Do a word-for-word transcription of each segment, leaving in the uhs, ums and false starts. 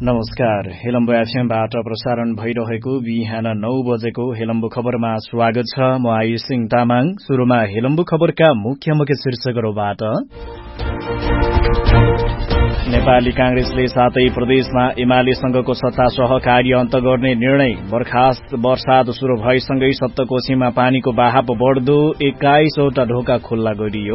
नमस्कार। हेलम्बु एफएमबाट प्रसारण भइरहेको बिहान नौ बजेको हेलम्बु खबरमा स्वागत छ। म आयुष सिंह तामाङ। सुरुमा हेलम्बु खबरका मुख्य मुख्य शीर्षकहरूबाट। नेपाली कांग्रेसले सातै प्रदेशमा एमालेसँगको सत्ता सहकार्य अन्त गर्ने निर्णय। बर्खास्त वर्षात शुरू भएसँगै सप्तकोशीमा पानीको बहाव बढ्दो, एक्काइसवटा ढोका खुल्ला गरियो।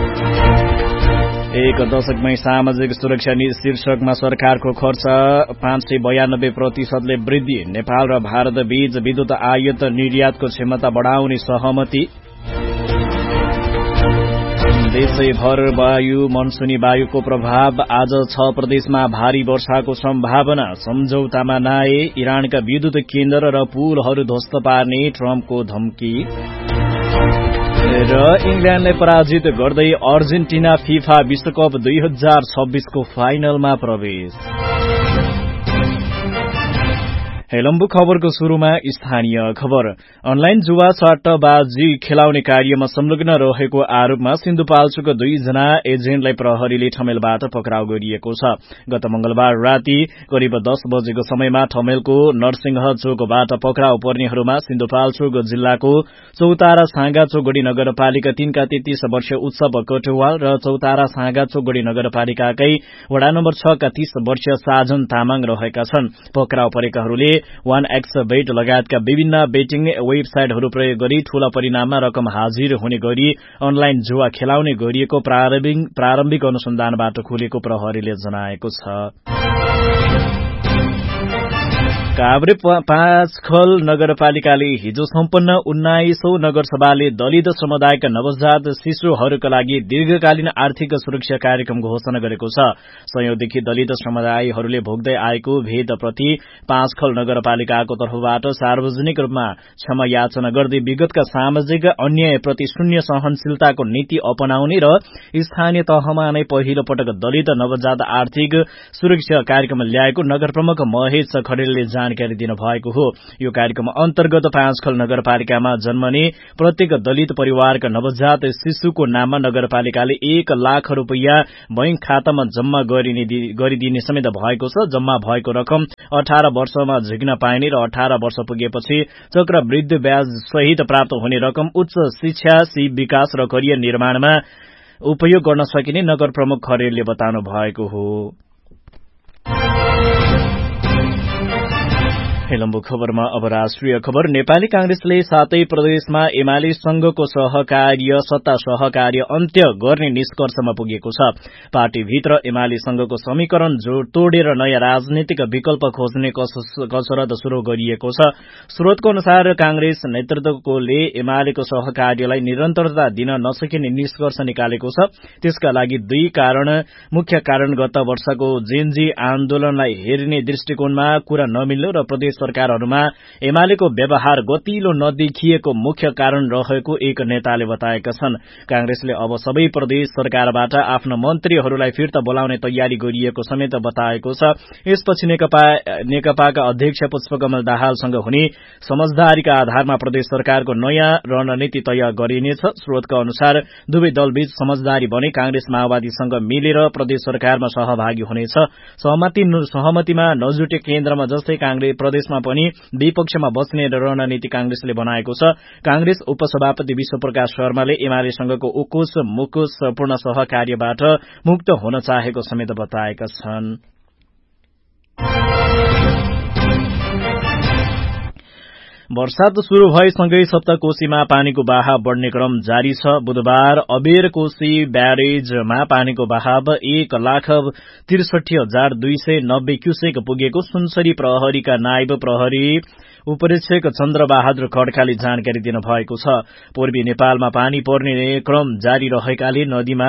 एक दशकमै सामाजिक सुरक्षा शीर्षकमा सरकारको खर्च पाँच सय बयानब्बे प्रतिशतले वृद्धि। नेपाल र भारत बीच विद्युत आयात निर्यातको क्षमता बढ़ाउने सहमति। देशैभर वायु मनसुनी वायुको प्रभाव। आज छ प्रदेशमा भारी वर्षाको सम्भावना। सम्झौतामा नआए इरानका विद्युत केन्द्र र पुलहरू ध्वस्त पार्ने ट्रम्पको धम्की। र इंग्ल्याण्डलाई पराजित गर्दै अर्जेन्टिना फिफा विश्वकप दुई हजार छब्बीसको फाइनलमा प्रवेश। हेलम्बु खबरको शुरूमा स्थानीय खबर। अनलाइन जुवा सट्टाबाजी खेलाउने कार्यमा संलग्न रहेको आरोपमा सिन्धुपाल्चोकको दुईजना एजेन्टलाई प्रहरीले ठमेलबाट पक्राउ गरिएको छ। गत मंगलबार राति करिब दस बजेको समयमा ठमेलको नरसिंह चोकबाट पक्राउ पर्नेहरूमा सिन्धुपाल्चोक जिल्लाको चौतारा साँगा चोकगढ़ी नगरपालिका तीनका तेत्तीस वर्षीय उत्सव कटुवाल र चौतारा साँगा चोकगढ़ी नगरपालिकाकै वडा नम्बर छ का तीस वर्षीय साजन तामाङ रहेका छन्। पक्राउ परेकाहरूले वान एक्स बेट लगायतका विभिन्न बेटिङ वेबसाइटहरू प्रयोग गरी ठूला परिणाममा रकम हाजिर हुने गरी अनलाइन जुवा खेलाउने गरिएको प्रारम्भिक अनुसन्धानबाट खुलेको प्रहरीले जनाएको छ। काभ्रे पाँचखल नगरपालिकाले हिजो सम्पन्न उन्नाइसौं नगरसभाले दलित समुदायका नवजात शिशुहरूका लागि दीर्घकालीन आर्थिक सुरक्षा कार्यक्रम घोषणा गरेको छ। संयोगदेखि दलित समुदायहरूले भोग्दै आएको भेदप्रति पाँचखल नगरपालिकाको तर्फबाट सार्वजनिक रूपमा क्षमा याचना गर्दै विगतका सामाजिक अन्यायप्रति शून्य सहनशीलताको नीति अपनाउने र स्थानीय तहमा नै पहिलो पटक दलित नवजात आर्थिक सुरक्षा कार्यक्रम ल्याएको नगर प्रमुख महेश खरेलले जानकारी दिनु भएको हो। यो कार्यक्रम अन्तर्गत पाँचखल नगरपालिकामा जन्मने प्रत्येक दलित परिवारका नवजात शिशुको नाममा नगरपालिकाले एक लाख रूपियाँ बैंक खातामा जम्मा गरिदिने समेत भएको छ। जम्मा भएको रकम अठार वर्षमा झिक्न पाइने र अठार वर्ष पुगेपछि चक्रवृद्धि ब्याज सहित प्राप्त हुने रकम उच्च शिक्षा, शिव विकास र करियर निर्माणमा उपयोग गर्न सकिने नगर प्रमुख खरेलले बताउनु भएको हो। हेलम्बु खबरमा अब राष्ट्रिय खबर। नेपाली कांग्रेसले सातै प्रदेशमा एमाले संघको सहकार्य सत्ता सहकार्य अन्त्य गर्ने निष्कर्षमा पुगेको छ। पार्टीभित्र एमाले संघको समीकरण तोडेर नयाँ राजनीतिक विकल्प खोज्ने कसरत शुरू गरिएको छ। स्रोतको अनुसार कांग्रेस नेतृत्वले एमालेको सहकार्यलाई निरन्तरता दिन नसकिने निष्कर्ष निकालेको छ। त्यसका लागि दुई कारण मुख्य कारण गत वर्षको जेनजी आन्दोलनलाई हेर्ने दृष्टिकोणमा कुरा नमिल्नु र प्रदेश सरकारहरूमा एमालेको व्यवहार गतिलो नदेखिएको मुख्य कारण रहेको एक नेताले बताएका छन्। कांग्रेसले अब सबै प्रदेश सरकारबाट आफ्ना मन्त्रीहरूलाई फिर्ता बोलाउने तयारी गरिएको समेत बताएको छ। यसपछि नेकपा नेकपाका अध्यक्ष पुष्पकमल दाहालसँग हुने समझदारीका आधारमा प्रदेश सरकारको नयाँ रणनीति तय गरिनेछ। स्रोतका अनुसार दुवै दलबीच समझदारी बने कांग्रेस माओवादीसँग मिलेर प्रदेश सरकारमा सहभागी हुनेछ। सहमतिमा नजुटे केन्द्रमा जस्तै कांग्रेस प्रदेश पनि विपक्षमा बस्ने रणनीति कांग्रेसले बनाएको छ। कांग्रेस उपसभापति विश्वप्रकाश शर्माले एमालेसँगको उकुस मुकुस पूर्ण सहकार्यबाट मुक्त हुन चाहेको समेत बताएका छन्। वर्षात शुरू भएसँगै सप्तकोशीमा पानीको बहाव बढ़ने क्रम जारी छ। बुधबार अबेरकोशी ब्यारेजमा पानीको बहाव एक लाख त्रिसठी हजार दुई सय नब्बे क्यूसेक पुगेको सुनसरी प्रहरीका नायब प्रहरी उपरीक्षक चन्द्र बहादुर खड्काले जानकारी दिनुभएको छ। पूर्वी नेपालमा पानी पर्ने क्रम जारी रहेकाले नदीमा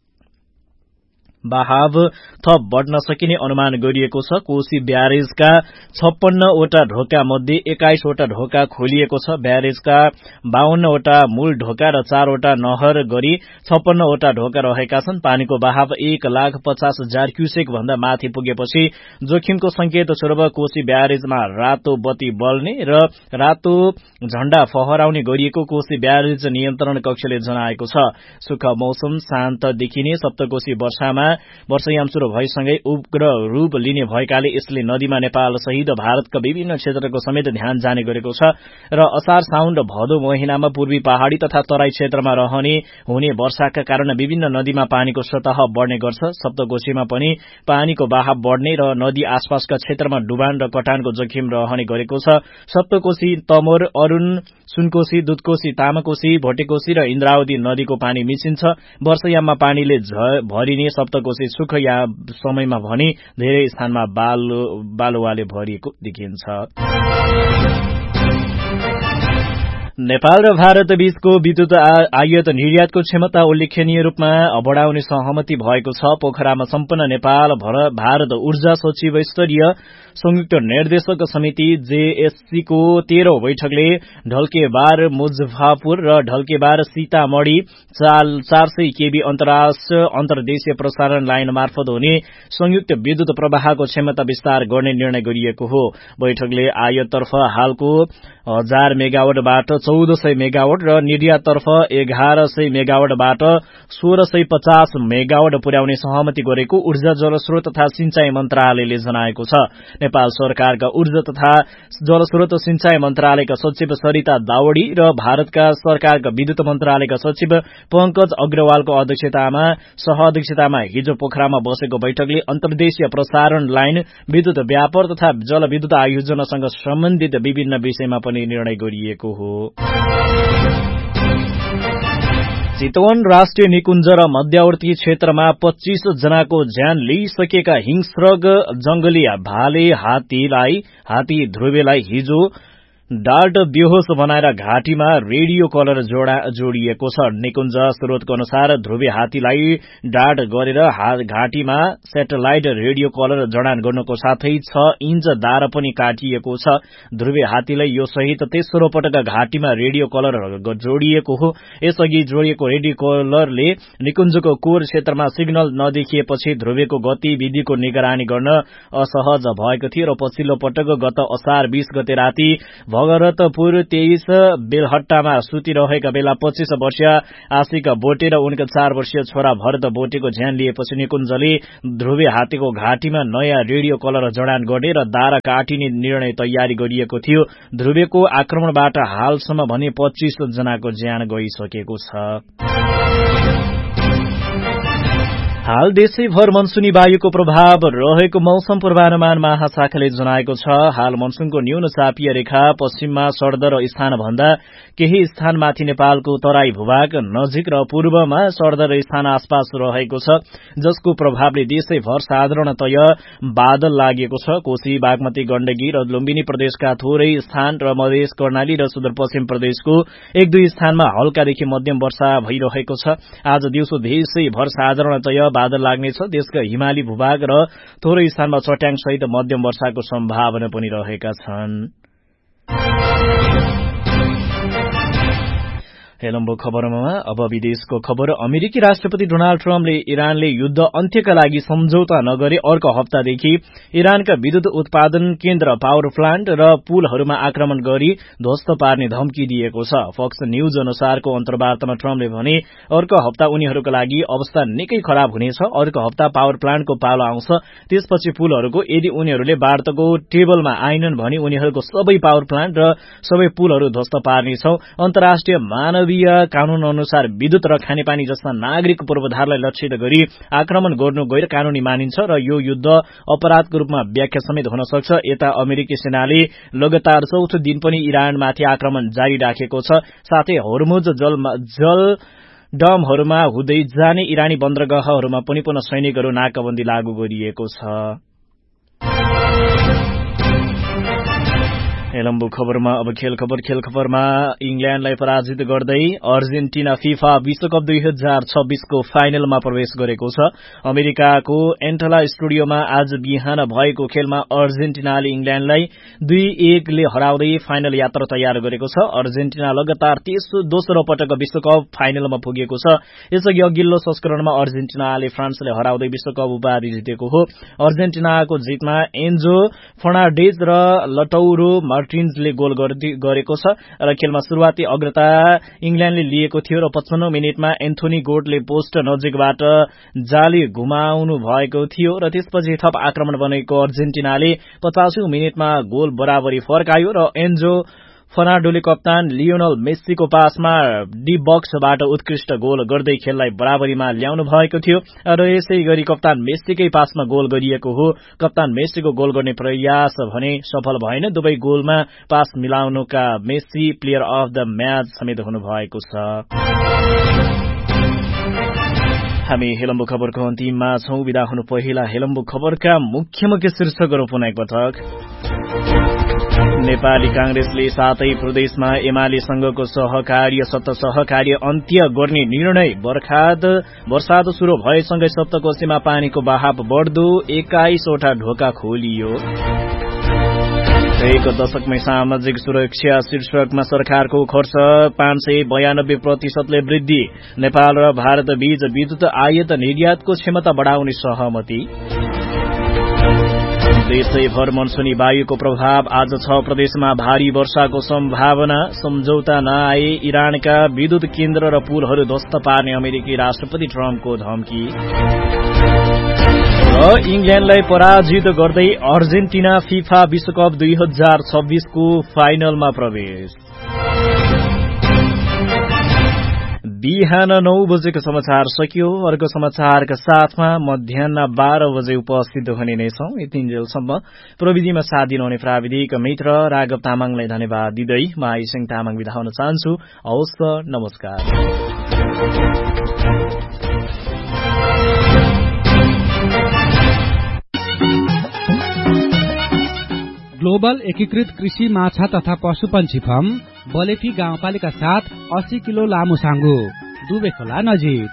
बहाव थप बढ़न सकिने अनुमान गरिएको छ। कोशी ब्यारेजका छप्पन्नवटा ढोका मध्ये एक्काइसवटा ढोका खोलिएको छ। ब्यारेजका बाहन्नवटा मूल ढोका र चारवटा नहर गरी छप्पन्नवटा ढोका रहेका छन्। पानीको बहाव एक लाख पचास हजार क्यूसेक भन्दा माथि पुगेपछि जोखिमको संकेत स्वरूप कोशी ब्यारेजमा रातो बत्ती बल्ने र रातो झण्डा फहराउने गरिएको कोशी ब्यारेज नियन्त्रण कक्षले जनाएको छ। सुक्खा मौसम शान्त देखिने सप्तकोशी वर्षामा वर्षायाम शुरू भएसँगै उग्र रूप लिने भएकाले यसले नदीमा नेपाल सहित भारतका विभिन्न क्षेत्रको समेत ध्यान जाने गरेको छ र असार साउन र भदौ महिनामा पूर्वी पहाड़ी तथा तराई क्षेत्रमा रहने हुने वर्षाका कारण विभिन्न नदीमा पानीको सतह बढ्ने गर्छ। सप्तकोशीमा पनि पानीको बहाव बढ्ने र नदी आसपासका क्षेत्रमा डुबान र कटानको जोखिम रहने गरेको छ। सप्तकोशी, तमोर, अरूण, सुनकोशी, दुधकोशी, तामाकोशी, भोटेकोशी र इन्द्रावती नदीको पानी मिसिन्छ। वर्षायाममा पानीले भरिने सप्तकोशी सुख या समयमा भने धेरै स्थानमा बालु बालुवाले भरिएको देखिन्छ। नेपाल र भारत बीचको विद्युत आयात निर्यातको क्षमता उल्लेखनीय रूपमा बढाउने सहमति भएको छ। पोखरामा सम्पन्न नेपाल भारत ऊर्जा सचिव स्तरीय संयुक्त निर्देशक समिति जेएससी को तेह्रौं बैठकले ढल्केबार मुजफ्फरपुर र ढल्केबार सीतामढ़ी चार सय केबी अन्तर्राष्ट्रिय अन्तर्देशीय प्रसारण लाइन मार्फत हुने संयुक्त विद्युत प्रवाहको क्षमता विस्तार गर्ने निर्णय गरिएको हो। बैठकले आयाततर्फ हालको हजार मेगावाटबाट चौध सय मेगावाट र निर्याततर्फ एघार सय मेगावाटबाट सोह्र सय पचास मेगावाट पुर्याउने सहमति गरेको ऊर्जा जलस्रोत तथा सिंचाई मन्त्रालयले जनाएको छ। नेपाल सरकारका ऊर्जा तथा जलस्रोत सिंचाई मन्त्रालयका सचिव सरिता दावडी र भारतका सरकारका विद्युत मन्त्रालयका सचिव पंकज अग्रवालको अध्यक्षतामा सहअध्यक्षतामा हिजो पोखरामा बसेको बैठकले अन्तर्देशीय प्रसारण लाइन, विद्युत व्यापार तथा जलविद्युत आयोजनासँग सम्बन्धित विभिन्न विषयमा पनि निर्णय गरिएको हो। चितवन राष्ट्रिय निकुञ्ज र मध्यवर्ती क्षेत्रमा पच्चीस जनाको ज्यान लिइसकेका हिंस्रक जंगली भाले हात्तीलाई हात्ती ध्रुवेलाई हिजो डाल्ट बेहोस बनाएर घाँटीमा रेडियो कलर जोडा जोडिएको छ। निकुञ्ज स्रोतको अनुसार ध्रुवे हात्तीलाई डाट गरेर घाँटीमा सेटेलाइट रेडियो कलर जडान गर्नुको साथै छ इन्च दार पनि काटिएको छ। ध्रुवे हात्तीलाई यो सहित तेस्रो पटक घाँटीमा रेडियो कलर जोडिएको हो। यसअघि जोडिएको रेडियो कलरले निकुञ्जको कोर क्षेत्रमा सिग्नल नदेखिएपछि ध्रुवेको गतिविधिको निगरानी गर्न असहज भएको थियो र पछिल्लो पटक गत असार बीस गते राति भगरतपुर तेइस बेलहट्टामा सुतिरहेका बेला पच्चीस वर्षीय आशिका बोटे र उनका चार वर्षीय छोरा भरत बोटेको ज्यान लिएपछि निकुञ्जले ध्रुवे हात्तीको घाँटीमा नयाँ रेडियो कलर जडान गर्ने र दारा काटिने निर्णय तयारी गरिएको थियो। ध्रुवेको आक्रमणबाट हालसम्म भने पच्चीस जनाको ज्यान गइसकेको छ। हाल देशैभर मनसुनी वायुको प्रभाव रहेको मौसम पूर्वानुमान महाशाखाले जनाएको छ। हाल मनसुनको न्यून चापीय रेखा पश्चिममा सरदर स्थान भन्दा केही स्थानमाथि नेपालको तराई भूभाग नजिक र पूर्वमा सरदर स्थान आसपास रहेको छ, जसको प्रभावले देशैभर साधारणतया बादल लागेको छ। कोशी, बागमती, गण्डकी र लुम्बिनी प्रदेशका थोरै स्थान र मधेस, कर्णाली र सुदूरपश्चिम प्रदेशको एक दुई स्थानमा हल्कादेखि मध्यम वर्षा भइरहेको छ। आज दिउँसो देशैभर साधारणतया बादल लाग्नेछ। देशका हिमाली भूभाग र थोरै स्थानमा चट्याङ सहित मध्यम वर्षाको सम्भावना पनि रहेका छन्। हेलम्बो खबरमा अब विदेशको खबर। अमेरिकी राष्ट्रपति डोनाल्ड ट्रम्पले इरानले युद्ध अन्त्यका लागि सम्झौता नगरे अर्को हप्तादेखि इरानका विद्युत उत्पादन केन्द्र, पावर प्लान्ट र पुलहरूमा आक्रमण गरी ध्वस्त पार्ने धम्की दिएको छ। फक्स न्यूज अनुसारको अन्तर्वार्तामा ट्रम्पले भने अर्को हप्ता उनीहरूका लागि अवस्था निकै खराब हुनेछ। अर्को हप्ता पावर प्लान्टको पालो आउँछ, त्यसपछि पुलहरूको। यदि उनीहरूले वार्ताको टेबलमा आएनन् भने उनीहरूको सबै पावर प्लान्ट र सबै पुलहरू ध्वस्त पार्नेछौ। अन्तर्राष्ट्रिय मानव कानून अनुसार विद्युत र खानेपानी जस्ता नागरिक पूर्वाधारलाई लक्षित गरी आक्रमण गर्नु गैर कानूनी मानिन्छ र यो युद्ध अपराधको रूपमा व्याख्या समेत हुन सक्छ। यता अमेरिकी सेनाले लगातार चौथो दिन पनि इरानमाथि आक्रमण जारी राखेको छ। साथै हर्मुज जल जल डमहरूमा हुँदै जाने इरानी बन्दरगाहहरूमा पनि पुनः सैनिकहरू नाकाबन्दी लागू गरिएको छ। हेलम्बु खबरमा अब खेल खबर। खेल खबरमा इंग्ल्याण्डलाई पराजित गर्दै अर्जेन्टिना फिफा विश्वकप दुई हजार छब्बीसको फाइनलमा प्रवेश गरेको छ। अमेरिकाको एन्टला स्टुडियोमा आज बिहान भएको खेलमा अर्जेन्टिनाले इंग्ल्याण्डलाई दुई एकले हराउँदै फाइनल यात्रा तयार गरेको छ। अर्जेन्टिना लगातार तेस्रो दोस्रो पटक विश्वकप फाइनलमा पुगेको छ। यसअघि अघिल्लो संस्करणमा अर्जेन्टिनाले फ्रान्सले हराउँदै विश्वकप उपाधि जितेको हो। अर्जेन्टिनाको जितमा एन्जो फर्नान्डेज र लटौरो मार्टिन्सले गोल गरेको छ र खेलमा सुरुवाती अग्रता इङ्ल्यान्डले लिएको थियो र पचपन्न मिनटमा एन्थोनी गोडले पोस्ट नजिकबाट जाली घुमाउनु भएको थियो र त्यसपछि थप आक्रमण बनेको अर्जेन्टिनाले पचासौं मिनटमा गोल बराबरी फर्कायो र एन्जो फर्नान्डोले कप्तान लियोनल मेस्सीको पासमा डी बक्सबाट उत्कृष्ट गोल गर्दै खेललाई बराबरीमा ल्याउनु भएको थियो र यसै गरी कप्तान मेस्सीकै पासमा गोल गरिएको हो। कप्तान मेस्सीको गोल गर्ने प्रयास भने सफल भएन। दुवै गोलमा pass मिलाउनुका Messi player of the match समेत हुनुभएको छ। हामी हेलम्बु खबरको अन्तिममा छौं। विदा हुनु पहिला हेलम्बु खबरका मुख्य मुख्य शीर्षकहरू पुनः एकपटक। नेपाली कांग्रेसले सातै प्रदेशमा एमालेसँगको सहकार्य सत्त सहकार्य अन्त्य गर्ने निर्णय। बर्खाद वर्षाद शुरू भएसँगै सप्तकोशीमा पानीको बहाव बढ्दो, एक्काइसवटा ढोका खोलियो। एक दशकमै सामाजिक सुरक्षा शीर्षकमा सरकारको खर्च पाँच सय बयानब्बे प्रतिशतले वृद्धि। नेपाल र भारत बीच विद्युत आयात निर्यातको क्षमता बढ़ाउने सहमति। देशैभर मनसुनी वायुको प्रभाव। आज छ प्रदेशमा भारी वर्षाको सम्भावना। सम्झौता नआए इरानका विद्युत केन्द्र र पुलहरू ध्वस्त पार्ने अमेरिकी राष्ट्रपति ट्रम्पको धम्की। र इङ्ल्यान्डलाई पराजित गर्दै अर्जेन्टिना फिफा विश्वकप दुई हजार छब्बीसको फाइनलमा प्रवेश। बिहान नौ बजेको समाचार सकियो। अर्को समाचारका साथमा मध्याह बाह्र बजे उपस्थित हुने नै छौं। यतिन्जेलसम्म प्रविधिमा साथ दिनुहुने प्राविधिक मित्र राघव तामाङलाई धन्यवाद दिँदै म आइसिङ तामाङ बिदा हुन चाहन्छु। हवस् त, नमस्कार। ग्लोबल एकीकृत कृषि माछा तथा पशुपन्छी फार्म बलेफी गाउँपालिका साथ अस्सी किलो लामो साङ्गो, दुबे खोला नजिक।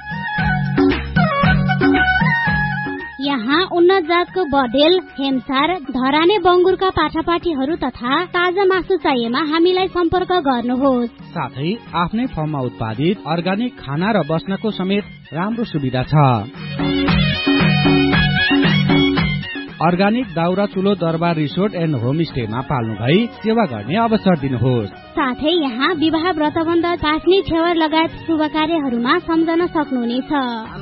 यहाँ उन्नत जातको बडेल, हेमसार, धराने बंगुरका पाठापाठीहरू तथा ताजा मासु चाहिएमा हामीलाई सम्पर्क गर्नुहोस्। साथै आफ्नै फर्ममा उत्पादित अर्गानिक खाना र बस्नको समेत राम्रो सुविधा छ। अर्गानिक दाउरा चुलो दरबार रिसोर्ट एन्ड होमस्टेमा पाल्नु भई सेवा गर्ने अवसर दिनुहोस्। साथै यहाँ विवाह व्रतबन्ध, पास्नी छेवर लगायत शुभ कार्यहरूमा सम्झन सक्नुहुनेछ।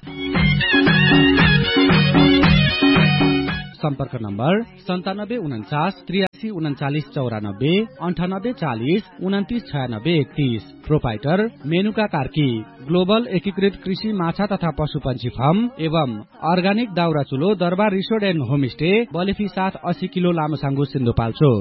सम्पर्क नम्बर सन्तानब्बे उन्चास त्रियासी उन्चालिस चौरानब्बे अन्ठानब्बे चालिस उन्तिस छयानब्बे एकतीस। प्रोपाइटर मेनुका कार्की। ग्लोबल एकीकृत कृषि माछा तथा पशुपन्छी फार्म एवं अर्गानिक दाउरा चुलो दरबार रिसोर्ट एन्ड होमस्टे बलेफी साथ अस्सी किलो लामो साङ्गो सिन्धुपाल्चोक।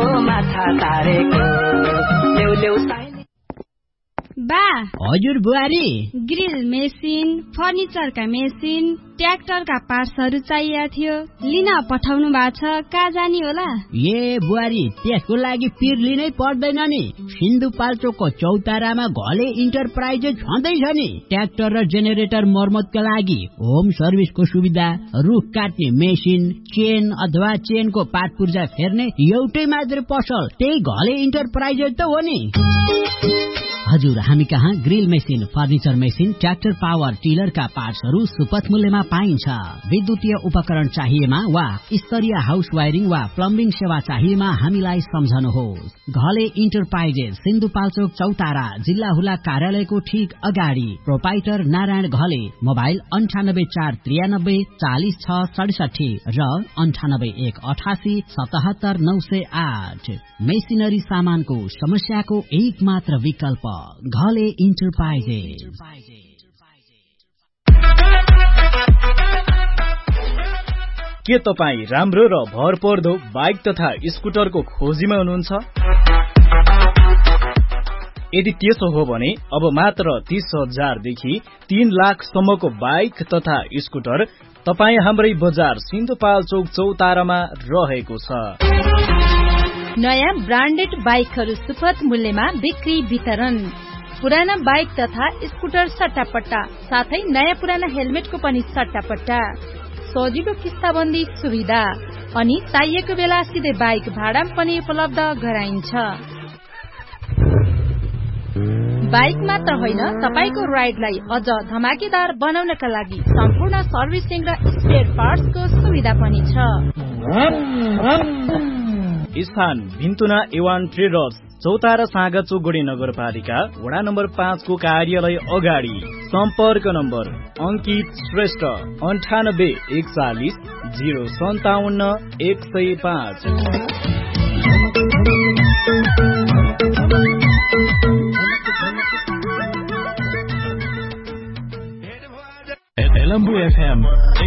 बा हजुर बुहारी, ग्रिल मेसिन, फर्निचरका मेसिन, ट्र्याक्टरका पार्ट्सहरू चाहिएको थियो, लिन पठाउनु भएको छ। कहाँ जाने होला? ए बुहारी, त्यसको लागि पिर लिनै पर्दैन नि। सिन्धुपाल्चोकको चौतारामा घले इन्टरप्राइजेस छँदैछ नि। ट्र्याक्टर र जेनेरेटर मर्मतका लागि होम सर्भिसको सुविधा, रुख काट्ने मेसिन, चेन अथवा चेनको पार्ट पुर्जा फेर्ने एउटै मात्र पसल, त्यही घले इन्टरप्राइजेस त हो नि। हजुर, हामी कहाँ grill machine, furniture machine, tractor power टिलरका पार्ट्सहरू सुपथ मूल्यमा पाइन्छ। विद्युतीय उपकरण चाहिएमा वा स्तरीय हाउस वायरिङ वा प्लम्बिङ सेवा चाहिएमा हामीलाई सम्झनुहोस्। घले इन्टरप्राइजेस, सिन्धुपाल्चोक चौतारा, जिल्ला हुला कार्यालयको ठीक अगाडि। प्रोपाइटर नारायण घले। मोबाइल अन्ठानब्बे चार त्रियानब्बे चालिस छ सडसठी र अन्ठानब्बे एक अठासी सतहत्तर नौ सय आठ। मेसिनरी सामानको समस्याको एक मात्र विकल्प घले इन्टरप्राइजेस। के तपाईँ राम्रो र भरपर्दो बाइक तथा स्कुटरको खोजीमा हुनुहुन्छ? यदि त्यसो हो भने अब मात्र तीस हजारदेखि तीन लाखसम्मको बाइक तथा स्कुटर तपाईँ हाम्रै बजार सिन्धुपाल्चोक चौतारामा रहेको छ। नयाँ ब्रान्डेड बाइकहरू सुपथ मूल्यमा बिक्री वितरण। पुराना बाइक तथा स्कुटर सट्टापट्टा, साथै नयाँ पुराना हेलमेटको पनि सट्टापट्टा। सजिलो किस्ताबन्दी सुविधा अनि चाहिएको बेला सिधै बाइक भाडा पनि उपलब्ध गराइन्छ। बाइक मात्र होइन, तपाईको राइडलाई अझ धमाकेदार बनाउनका लागि सम्पूर्ण सर्भिसिङ र स्पेयर पार्ट्सको सुविधा पनि छ। स्थान भिन्तुना एवान ट्रेडर्स, चौतारा साँगाचोक गोडी नगरपालिका वडा नम्बर पाँचको कार्यालय अगाडि। सम्पर्क नम्बर अंकित श्रेष्ठ अन्ठानब्बे एकचालिस जीरो सन्ताउन्न एक सय पाँच। एलम्बु एफएम